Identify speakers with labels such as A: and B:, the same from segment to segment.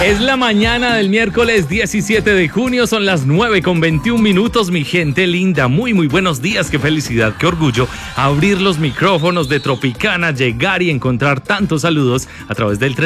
A: Es la mañana del miércoles 17 de junio, son las 9:21, mi gente linda. Muy buenos días, qué felicidad, qué orgullo abrir los micrófonos de Tropicana, llegar y encontrar tantos saludos a través del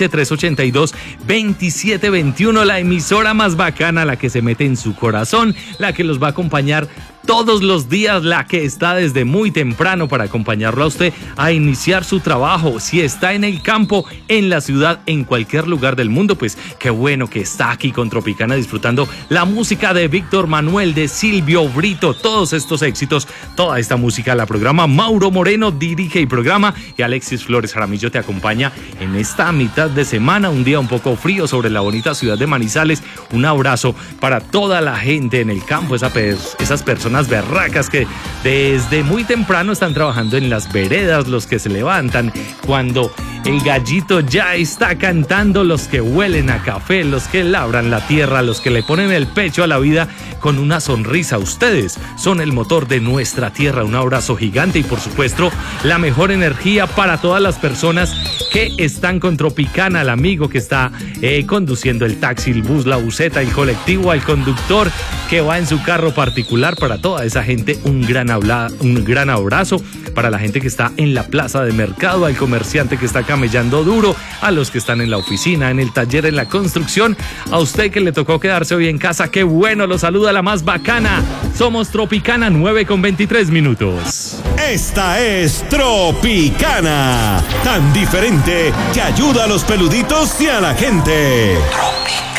A: 315-382-2721, la emisora más bacana, la que se mete en su corazón, la que los va a acompañar todos los días, la que está desde muy temprano para acompañarlo a usted a iniciar su trabajo. Si está en el campo, en la ciudad, en cualquier lugar del mundo, pues qué bueno que está aquí con Tropicana disfrutando la música de Víctor Manuel, de Silvio Brito, todos estos éxitos, toda esta música la programa Mauro Moreno, dirige y programa, y Alexis Flores Jaramillo te acompaña en esta mitad de semana, un día un poco frío sobre la bonita ciudad de Manizales. Un abrazo para toda la gente en el campo, esas personas berracas que desde muy temprano están trabajando en las veredas, los que se levantan cuando el gallito ya está cantando, los que huelen a café, los que labran la tierra, los que le ponen el pecho a la vida con una sonrisa. Ustedes son el motor de nuestra tierra. Un abrazo gigante y por supuesto la mejor energía para todas las personas que están con Tropicana, al amigo que está conduciendo el taxi, el bus, la buseta, el colectivo, al conductor que va en su carro particular. Para toda esa gente un gran abrazo, para la gente que está en la plaza de mercado, al comerciante que está camellando duro, a los que están en la oficina, en el taller, en la construcción, a usted que le tocó quedarse hoy en casa, qué bueno, lo saluda la más bacana. Somos Tropicana, 9:23.
B: Esta es Tropicana, tan diferente que ayuda a los peluditos y a la gente.